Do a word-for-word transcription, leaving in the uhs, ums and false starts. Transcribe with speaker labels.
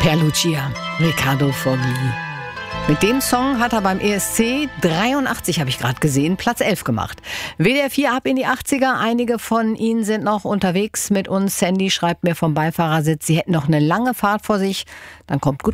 Speaker 1: Per Lucia, Riccardo Fogli. Mit dem Song hat er beim E S C dreiundachtzig, habe ich gerade gesehen, Platz elf gemacht. W D R vier ab in die achtziger. Einige von Ihnen sind noch unterwegs mit uns. Sandy schreibt mir vom Beifahrersitz, sie hätten noch eine lange Fahrt vor sich. Dann kommt gut